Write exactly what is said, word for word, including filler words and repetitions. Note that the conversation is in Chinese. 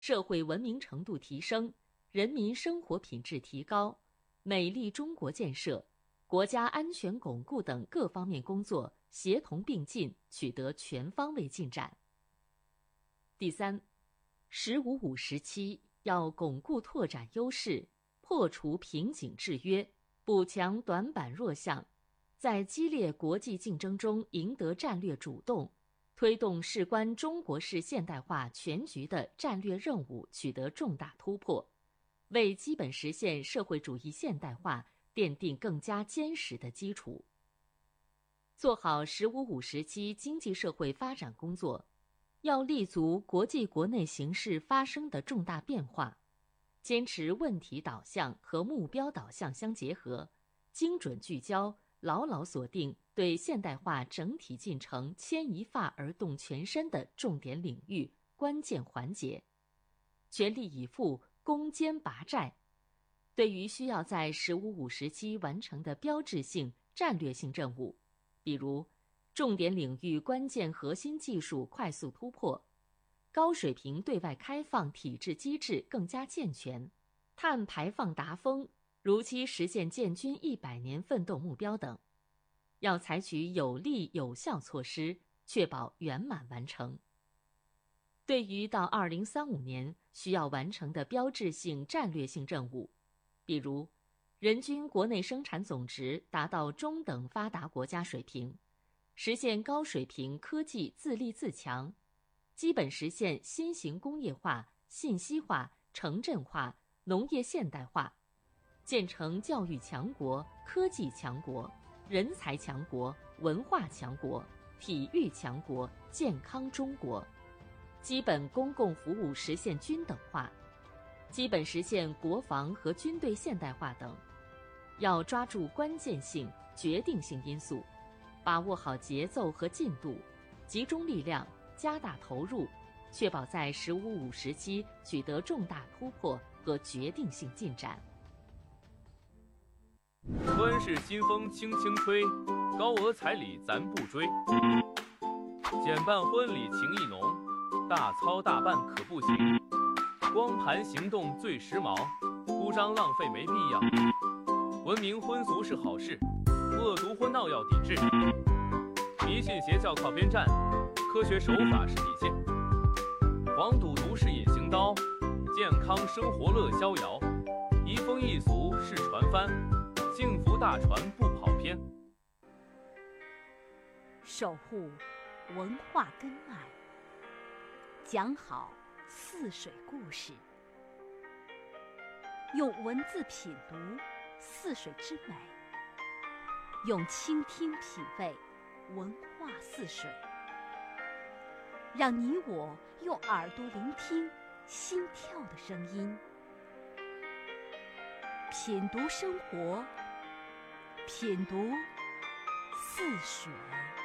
社会文明程度提升，人民生活品质提高，美丽中国建设、国家安全巩固等各方面工作协同并进，取得全方位进展。第三，十五五时期要巩固拓展优势，破除瓶颈制约，补强短板弱项，在激烈国际竞争中赢得战略主动，推动事关中国式现代化全局的战略任务取得重大突破，为基本实现社会主义现代化奠定更加坚实的基础。做好十五五时期经济社会发展工作，要立足国际国内形势发生的重大变化，坚持问题导向和目标导向相结合，精准聚焦，牢牢锁定对现代化整体进程牵一发而动全身的重点领域、关键环节，全力以赴攻坚拔寨。对于需要在十五五时期完成的标志性、战略性任务，比如重点领域关键核心技术快速突破，高水平对外开放体制机制更加健全，碳排放达峰，如期实现建军一百年奋斗目标等，要采取有力有效措施，确保圆满完成。对于到二零三五年需要完成的标志性战略性任务，比如人均国内生产总值达到中等发达国家水平，实现高水平科技自立自强，基本实现新型工业化、信息化、城镇化、农业现代化，建成教育强国、科技强国、人才强国、文化强国、体育强国、健康中国，基本公共服务实现均等化，基本实现国防和军队现代化等。要抓住关键性、决定性因素，把握好节奏和进度，集中力量，加大投入，确保在十五五时期取得重大突破和决定性进展。 端市新风轻轻吹，高额彩礼咱不追。简办婚礼情意浓，大操大办可不行。光盘行动最时髦，铺张浪费没必要。文明婚俗是好事，恶毒婚闹要抵制。迷信邪教靠边站，科学守法是底线。黄赌毒是隐形刀，健康生活乐逍遥。移风易俗是船帆，幸福大船不跑偏。 守护文化根脉，讲好似水故事，用文字品读似水之美，用倾听品味文化似水，让你我用耳朵聆听心跳的声音，品读生活，品读似水。